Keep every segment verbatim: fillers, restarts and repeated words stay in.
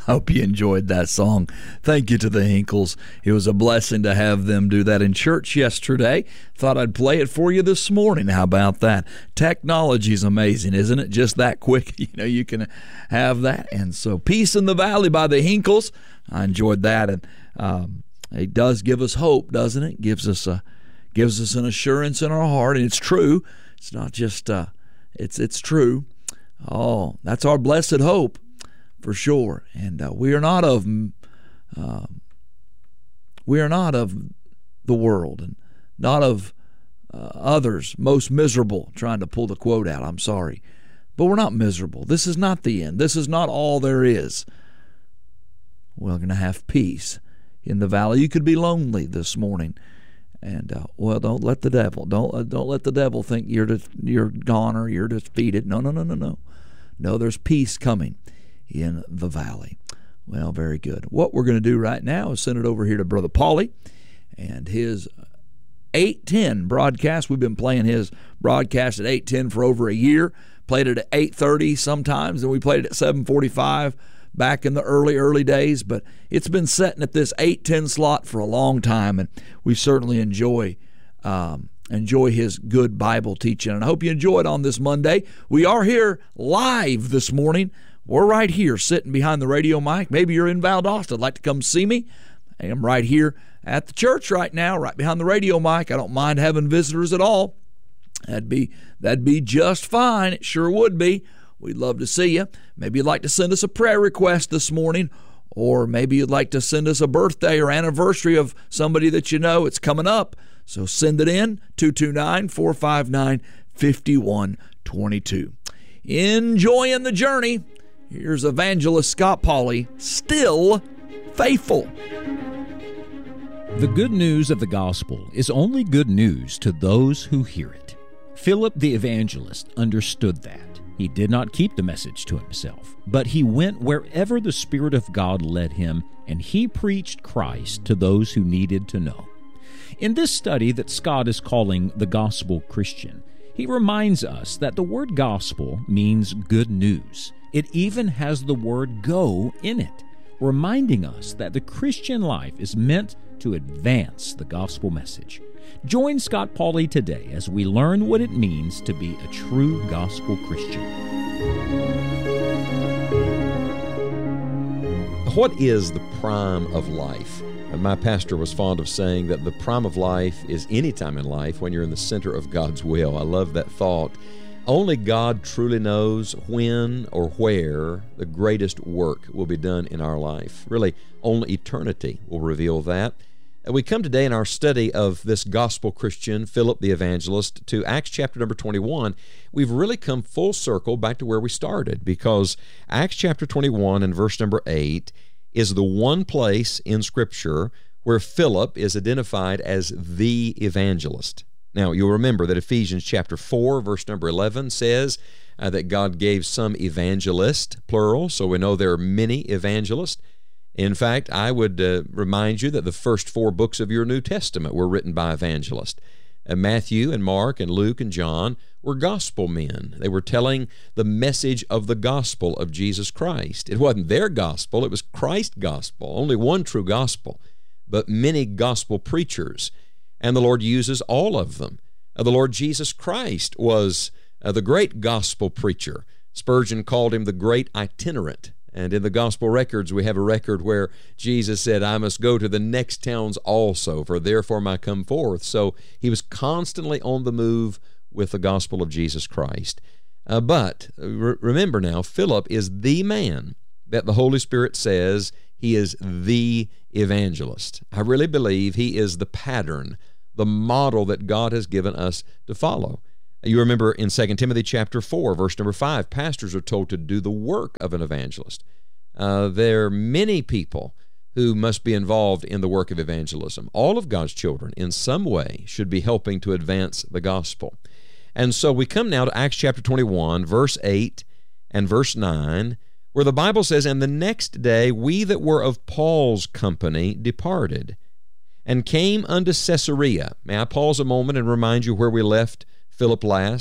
hope you enjoyed that song. Thank you to the Hinkles. It was a blessing to have them do that in church yesterday. Thought I'd play it for you this morning. How about that? Technology's amazing, isn't it? Just that quick, you know, you can have that. And so Peace in the Valley by the Hinkles. I enjoyed that. And um, it does give us hope, doesn't it? Gives us a gives us an assurance in our heart. And it's true. It's not just, uh, it's it's true. Oh, that's our blessed hope. For sure, and uh, we are not of uh, we are not of the world, and not of uh, others most miserable. Trying to pull the quote out. I'm sorry, but we're not miserable. This is not the end. This is not all there is. We're going to have peace in the valley. You could be lonely this morning, and uh, well, don't let the devil don't uh, don't let the devil think you're de- you're gone or you're defeated. No, no, no, no, no, no. There's peace coming in the valley. Well, very good. What we're going to do right now is send it over here to Brother Paulie and his eight ten broadcast. We've been playing his broadcast at eight ten for over a year. Played it at eight thirty sometimes, and we played it at seven forty-five back in the early, early days. But it's been sitting at this eight ten slot for a long time, and we certainly enjoy um, enjoy his good Bible teaching. And I hope you enjoy it on this Monday. We are here live this morning. We're right here sitting behind the radio mic. Maybe you're in Valdosta. I'd like to come see me. I am right here at the church right now, right behind the radio mic. I don't mind having visitors at all. That'd be that'd be just fine. It sure would be. We'd love to see you. Maybe you'd like to send us a prayer request this morning, or maybe you'd like to send us a birthday or anniversary of somebody that you know. It's coming up. So send it in, two two nine, four five nine, five one two two. Enjoying the journey. Here's Evangelist Scott Paulie, Still Faithful. The good news of the gospel is only good news to those who hear it. Philip the evangelist understood that. He did not keep the message to himself, but he went wherever the Spirit of God led him, and he preached Christ to those who needed to know. In this study that Scott is calling the Gospel Christian, he reminds us that the word gospel means good news. It even has the word go in it, reminding us that the Christian life is meant to advance the gospel message. Join Scott Paulie today as we learn what it means to be a true gospel Christian. What is the prime of life? My pastor was fond of saying that the prime of life is any time in life when you're in the center of God's will. I love that thought. Only God truly knows when or where the greatest work will be done in our life. Really, only eternity will reveal that. And we come today in our study of this gospel Christian, Philip the evangelist, to Acts chapter number twenty-one. We've really come full circle back to where we started, because Acts chapter twenty-one and verse number eight is the one place in Scripture where Philip is identified as the evangelist. Now, you'll remember that Ephesians chapter four, verse number eleven says uh, that God gave some evangelists, plural, so we know there are many evangelists. In fact, I would uh, remind you that the first four books of your New Testament were written by evangelists. Uh, Matthew and Mark and Luke and John were gospel men. They were telling the message of the gospel of Jesus Christ. It wasn't their gospel, it was Christ's gospel, only one true gospel, but many gospel preachers. And the Lord uses all of them. Uh, the Lord Jesus Christ was uh, the great gospel preacher. Spurgeon called him the great itinerant. And in the gospel records, we have a record where Jesus said, I must go to the next towns also, for therefore I come forth. So he was constantly on the move with the gospel of Jesus Christ. Uh, but re- remember now, Philip is the man that the Holy Spirit says he is the evangelist. I really believe he is the pattern, the model that God has given us to follow. You remember in Second Timothy chapter four, verse number five, pastors are told to do the work of an evangelist. Uh, there are many people who must be involved in the work of evangelism. All of God's children, in some way, should be helping to advance the gospel. And so we come now to Acts chapter twenty-one, verse eight and verse nine, where the Bible says, And the next day we that were of Paul's company departed, and came unto Caesarea. May I pause a moment and remind you where we left Philip last?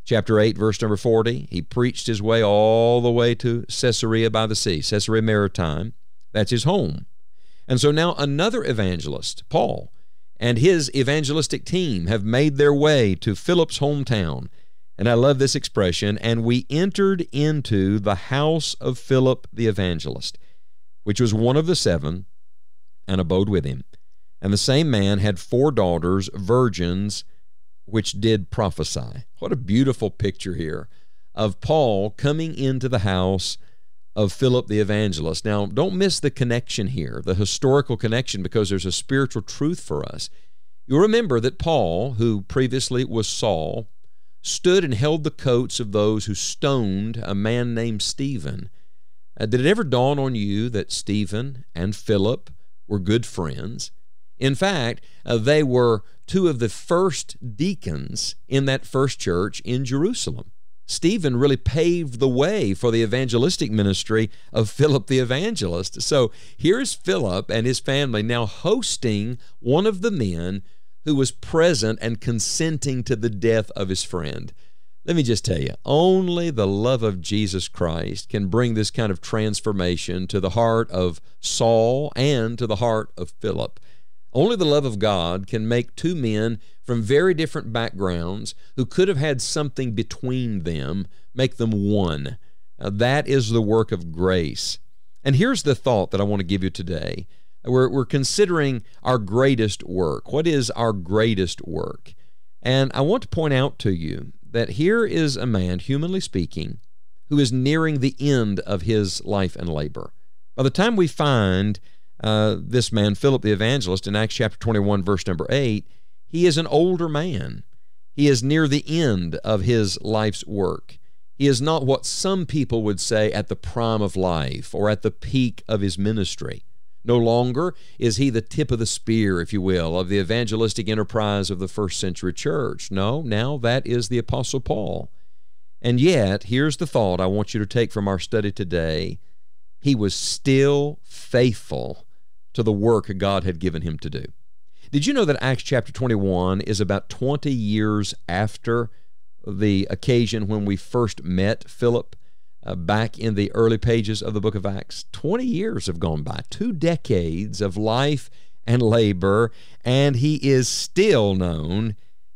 Chapter eight, verse number forty, he preached his way all the way to Caesarea by the sea, Caesarea Maritime. That's his home. And so now another evangelist, Paul, and his evangelistic team have made their way to Philip's hometown. And I love this expression, and we entered into the house of Philip the evangelist, which was one of the seven, and abode with him. And the same man had four daughters, virgins, which did prophesy. What a beautiful picture here of Paul coming into the house of Philip the evangelist. Now, don't miss the connection here, the historical connection, because there's a spiritual truth for us. You'll remember that Paul, who previously was Saul, stood and held the coats of those who stoned a man named Stephen. Uh, did it ever dawn on you that Stephen and Philip were good friends? In fact, uh, they were two of the first deacons in that first church in Jerusalem. Stephen really paved the way for the evangelistic ministry of Philip the evangelist. So here's Philip and his family now hosting one of the men who was present and consenting to the death of his friend. Let me just tell you, only the love of Jesus Christ can bring this kind of transformation to the heart of Saul and to the heart of Philip. Only the love of God can make two men from very different backgrounds who could have had something between them make them one. Now, that is the work of grace. And here's the thought that I want to give you today. We're, we're considering our greatest work. What is our greatest work? And I want to point out to you that here is a man, humanly speaking, who is nearing the end of his life and labor. By the time we find uh, this man, Philip the evangelist, in Acts chapter twenty-one, verse number eight, he is an older man. He is near the end of his life's work. He is not what some people would say at the prime of life or at the peak of his ministry. No longer is he the tip of the spear, if you will, of the evangelistic enterprise of the first century church. No, now that is the Apostle Paul. And yet, here's the thought I want you to take from our study today. He was still faithful to the work God had given him to do. Did you know that Acts chapter twenty-one is about twenty years after the occasion when we first met Philip? Uh, back in the early pages of the book of Acts. twenty years have gone by, two decades of life and labor, and he is still known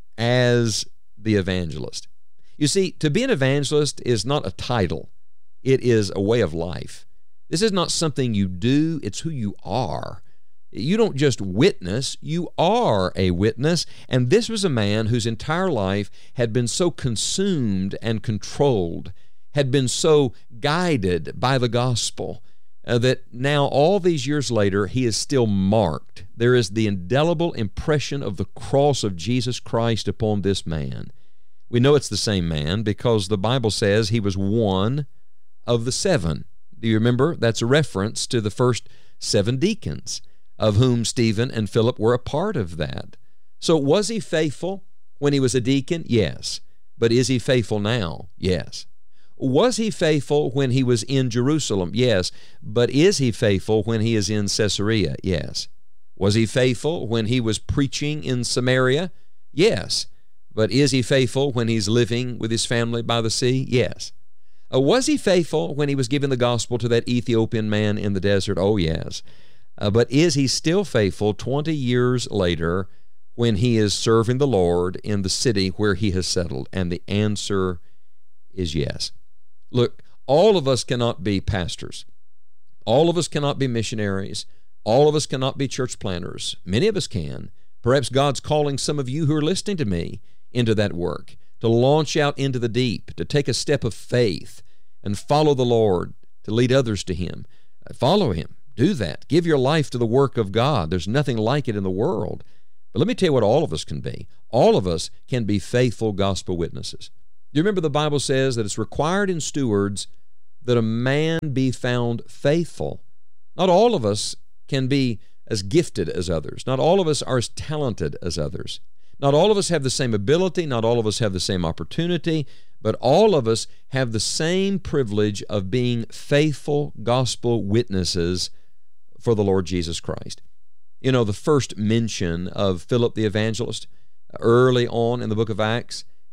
as the evangelist. You see, to be an evangelist is not a title. It is a way of life. This is not something you do, it's who you are. You don't just witness, you are a witness. And this was a man whose entire life had been so consumed and controlled, had been so guided by the gospel, uh, that now all these years later he is still marked. There is the indelible impression of the cross of Jesus Christ upon this man. We know it's the same man because the Bible says he was one of the seven. Do you remember? That's a reference to the first seven deacons, of whom Stephen and Philip were a part of that. So was he faithful when he was a deacon? Yes. But is he faithful now? Yes. Was he faithful when he was in Jerusalem? Yes. But is he faithful when he is in Caesarea? Yes. Was he faithful when he was preaching in Samaria? Yes. But is he faithful when he's living with his family by the sea? Yes. Uh, was he faithful when he was giving the gospel to that Ethiopian man in the desert? Oh, yes. Uh, but is he still faithful twenty years later when he is serving the Lord in the city where he has settled? And the answer is yes. Look, all of us cannot be pastors. All of us cannot be missionaries. All of us cannot be church planters. Many of us can. Perhaps God's calling some of you who are listening to me into that work, to launch out into the deep, to take a step of faith and follow the Lord, to lead others to Him. Follow Him. Do that. Give your life to the work of God. There's nothing like it in the world. But let me tell you what all of us can be. All of us can be faithful gospel witnesses. You remember the Bible says that it's required in stewards that a man be found faithful. Not all of us can be as gifted as others. Not all of us are as talented as others. Not all of us have the same ability. Not all of us have the same opportunity. But all of us have the same privilege of being faithful gospel witnesses for the Lord Jesus Christ. You know, the first mention of Philip the evangelist early on in the book of Acts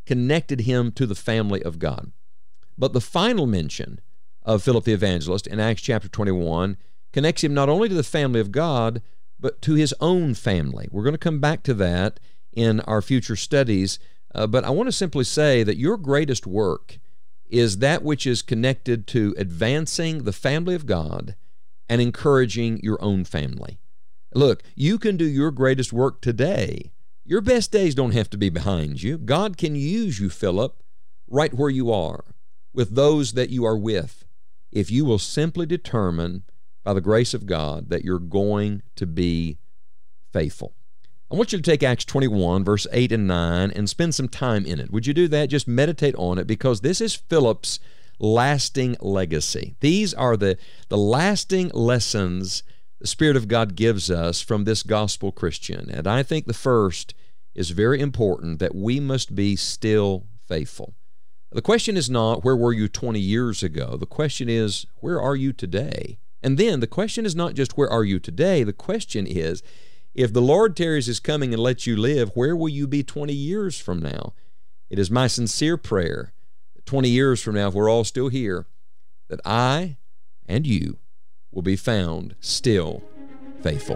connected him to the family of God. But the final mention of Philip the evangelist in Acts chapter twenty-one connects him not only to the family of God, but to his own family. We're going to come back to that in our future studies, uh, but I want to simply say that your greatest work is that which is connected to advancing the family of God and encouraging your own family. Look, you can do your greatest work today. Your best days don't have to be behind you. God can use you, Philip, right where you are, with those that you are with, if you will simply determine by the grace of God that you're going to be faithful. I want you to take Acts twenty-one, verse eight and nine, and spend some time in it. Would you do that? Just meditate on it, because this is Philip's lasting legacy. These are the, the lasting lessons the Spirit of God gives us from this gospel Christian. And I think the first is very important, that we must be still faithful. The question is not, where were you twenty years ago? The question is, where are you today? And then the question is not just, where are you today? The question is, if the Lord tarries his coming and lets you live, where will you be twenty years from now? It is my sincere prayer that twenty years from now, if we're all still here, that I and you will be found still faithful.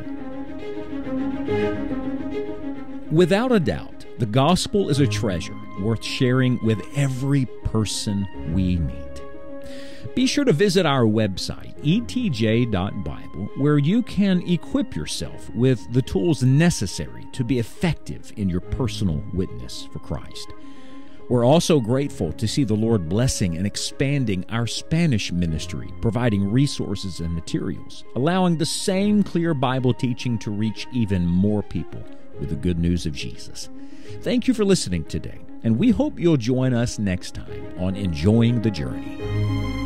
Without a doubt, the gospel is a treasure worth sharing with every person we meet. Be sure to visit our website, e t j dot bible, where you can equip yourself with the tools necessary to be effective in your personal witness for Christ. We're also grateful to see the Lord blessing and expanding our Spanish ministry, providing resources and materials, allowing the same clear Bible teaching to reach even more people with the good news of Jesus. Thank you for listening today, and we hope you'll join us next time on Enjoying the Journey.